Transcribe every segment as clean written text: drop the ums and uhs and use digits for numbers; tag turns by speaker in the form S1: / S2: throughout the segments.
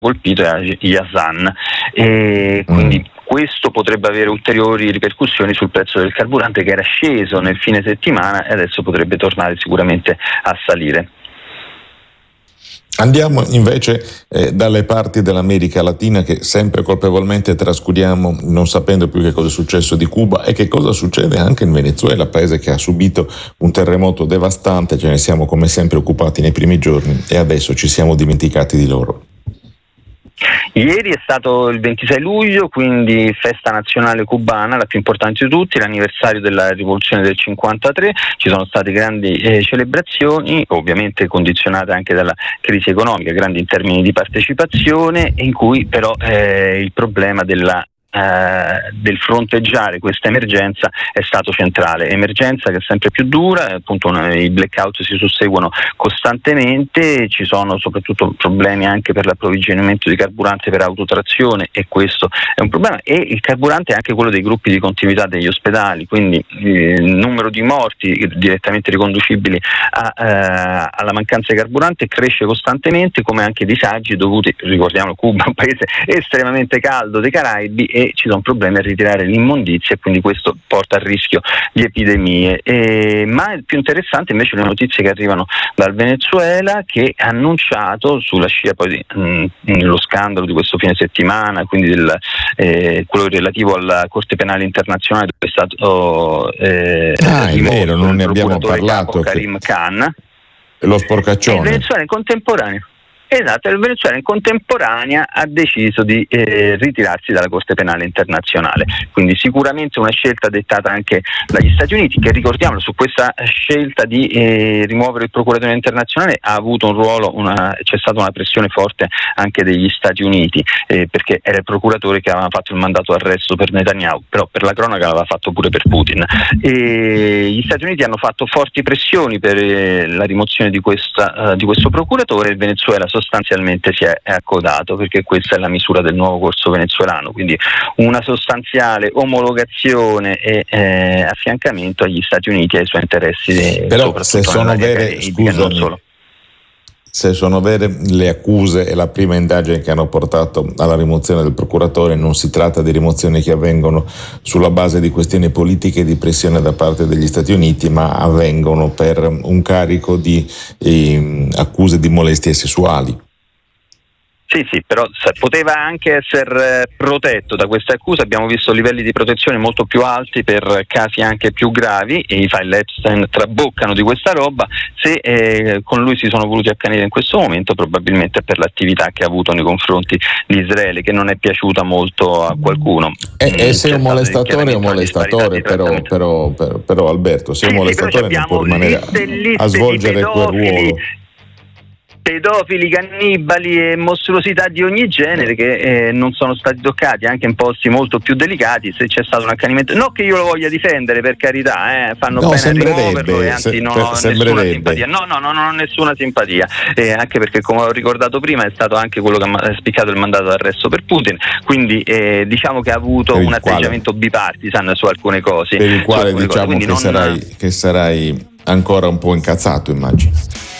S1: colpito è Yazan, e quindi questo potrebbe avere ulteriori ripercussioni sul prezzo del carburante, che era sceso nel fine settimana e adesso potrebbe tornare sicuramente a salire.
S2: Andiamo invece dalle parti dell'America Latina, che sempre colpevolmente trascuriamo, non sapendo più che cosa è successo di Cuba e che cosa succede anche in Venezuela, paese che ha subito un terremoto devastante. Ce ne siamo come sempre occupati nei primi giorni e adesso ci siamo dimenticati di loro.
S1: Ieri è stato il 26 luglio, quindi festa nazionale cubana, la più importante di tutti, l'anniversario della rivoluzione del 53. Ci sono state grandi celebrazioni, ovviamente condizionate anche dalla crisi economica, grandi in termini di partecipazione, in cui però il problema del fronteggiare questa emergenza è stato centrale. Emergenza che è sempre più dura, appunto i blackout si susseguono costantemente, ci sono soprattutto problemi anche per l'approvvigionamento di carburante per autotrazione, e questo è un problema, e il carburante è anche quello dei gruppi di continuità degli ospedali, quindi il numero di morti direttamente riconducibili alla mancanza di carburante cresce costantemente, come anche disagi dovuti, ricordiamo, Cuba è un paese estremamente caldo dei Caraibi e ci sono problemi a ritirare l'immondizia, e quindi questo porta al rischio di epidemie. Ma il più interessante invece le notizie che arrivano dal Venezuela, che ha annunciato, sulla scia poi dello scandalo di questo fine settimana, quindi quello relativo alla Corte Penale Internazionale, dove è stato
S2: è vero, non ne abbiamo parlato,
S1: Karim Khan,
S2: lo sporcaccione.
S1: Il Venezuela in contemporanea. Esatto, il Venezuela in contemporanea ha deciso di ritirarsi dalla Corte Penale Internazionale, quindi sicuramente una scelta dettata anche dagli Stati Uniti, che, ricordiamolo, su questa scelta di rimuovere il procuratore internazionale ha avuto un ruolo, c'è stata una pressione forte anche degli Stati Uniti, perché era il procuratore che aveva fatto il mandato d'arresto per Netanyahu, però per la cronaca l'aveva fatto pure per Putin. Gli Stati Uniti hanno fatto forti pressioni per la rimozione di questo procuratore, e il Venezuela sostanzialmente si è accodato, perché questa è la misura del nuovo corso venezuelano, quindi una sostanziale omologazione e affiancamento agli Stati Uniti e ai suoi interessi.
S2: Però se sono vere, scusami, se sono vere le accuse e la prima indagine che hanno portato alla rimozione del procuratore, non si tratta di rimozioni che avvengono sulla base di questioni politiche e di pressione da parte degli Stati Uniti, ma avvengono per un carico di accuse di molestie sessuali.
S1: Sì, però poteva anche essere protetto da queste accuse. Abbiamo visto livelli di protezione molto più alti per casi anche più gravi, e i file Epstein traboccano di questa roba. Se con lui si sono voluti accanire in questo momento, probabilmente è per l'attività che ha avuto nei confronti di Israele, che non è piaciuta molto a qualcuno.
S2: E se è un molestatore è un molestatore, però Alberto, se è un molestatore non può rimanere a svolgere quel ruolo.
S1: Pedofili, cannibali e mostruosità di ogni genere che non sono stati toccati, anche in posti molto più delicati. Se c'è stato un accanimento, non che io lo voglia difendere, per carità, fanno bene a rimuoverlo, e anzi non ho nessuna simpatia. No, non ho nessuna simpatia, anche perché, come ho ricordato prima, è stato anche quello che ha spiccato il mandato d'arresto per Putin, quindi diciamo che ha avuto un atteggiamento bipartisan su alcune cose.
S2: Per il quale diciamo che sarai ancora un po' incazzato, immagino.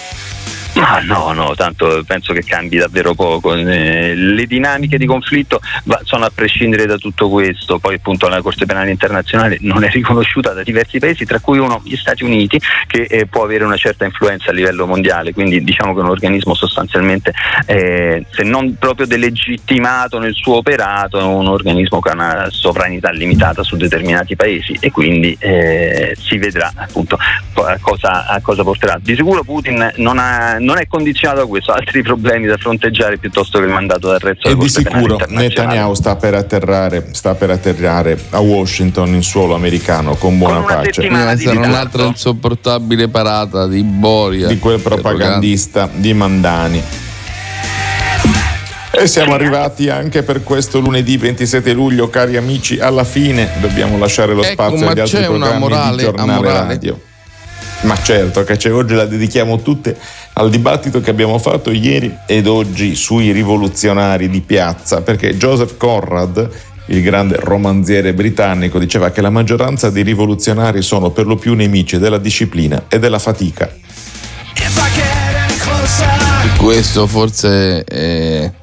S1: No, tanto penso che cambi davvero poco. Le dinamiche di conflitto sono a prescindere da tutto questo. Poi appunto la Corte Penale Internazionale non è riconosciuta da diversi paesi, tra cui uno, gli Stati Uniti, che può avere una certa influenza a livello mondiale, quindi diciamo che è un organismo sostanzialmente, se non proprio delegittimato nel suo operato, è un organismo che ha una sovranità limitata su determinati paesi, e quindi si vedrà appunto a cosa porterà. Di sicuro Putin non è condizionato da questo, altri problemi da fronteggiare piuttosto che il mandato d'arresto.
S2: E di sicuro Netanyahu sta per atterrare a Washington in suolo americano con buona pace.
S3: Sarà un'altra insopportabile parata di boria
S2: di quel propagandista di Mandani. E siamo arrivati anche per questo lunedì 27 luglio, cari amici, alla fine. Dobbiamo lasciare lo spazio agli altri programmi di giornale radio. Ma certo che oggi la dedichiamo tutte al dibattito che abbiamo fatto ieri ed oggi sui rivoluzionari di piazza, perché Joseph Conrad, il grande romanziere britannico, diceva che la maggioranza dei rivoluzionari sono per lo più nemici della disciplina e della fatica.
S3: Questo forse è